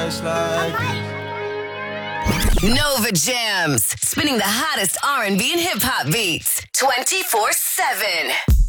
just like Nova Jams, spinning the hottest R&B and hip-hop beats 24/7.